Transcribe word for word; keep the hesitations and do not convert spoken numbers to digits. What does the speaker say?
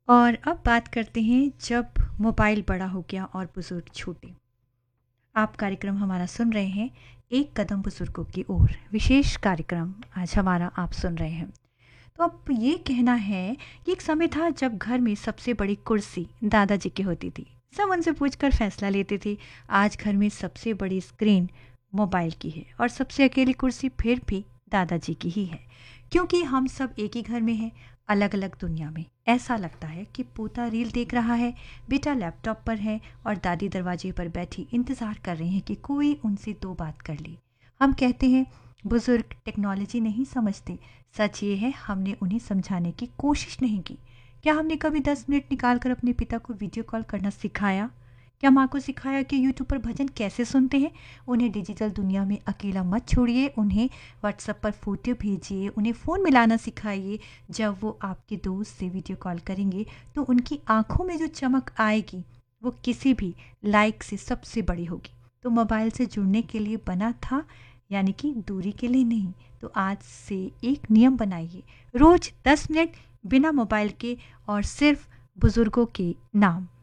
और अब बात करते हैं जब मोबाइल बड़ा हो गया और बुजुर्ग छोटे। आप कार्यक्रम हमारा सुन रहे हैं एक कदम बुजुर्गों की ओर विशेष कार्यक्रम आज हमारा आप सुन रहे हैं। तो अब ये कहना है कि एक समय था जब घर में सबसे बड़ी कुर्सी दादाजी की होती थी। सब उनसे पूछकर फैसला लेते थे। आज घर में सबसे बड़ी स्क्रीन मोबाइल की है और सबसे अकेली कुर्सी फिर भी दादाजी की ही है। क्योंकि हम सब एक ही घर में हैं, अलग अलग दुनिया में। ऐसा लगता है कि पोता रील देख रहा है, बेटा लैपटॉप पर है और दादी दरवाजे पर बैठी इंतज़ार कर रही हैं कि कोई उनसे दो बात कर ले। हम कहते हैं बुजुर्ग टेक्नोलॉजी नहीं समझते। सच ये है हमने उन्हें समझाने की कोशिश नहीं की। क्या हमने कभी दस मिनट निकाल कर अपने पिता को वीडियो कॉल करना सिखाया? क्या माँ को सिखाया कि यूट्यूब पर भजन कैसे सुनते हैं? उन्हें डिजिटल दुनिया में अकेला मत छोड़िए, उन्हें व्हाट्सएप पर फ़ोटो भेजिए, उन्हें फ़ोन मिलाना सिखाइए। जब वो आपके दोस्त से वीडियो कॉल करेंगे तो उनकी आंखों में जो चमक आएगी वो किसी भी लाइक से सबसे बड़ी होगी। तो मोबाइल से जुड़ने के लिए बना था, यानी कि दूरी के लिए नहीं। तो आज से एक नियम बनाइए, रोज दस मिनट बिना मोबाइल के और सिर्फ बुजुर्गों के नाम।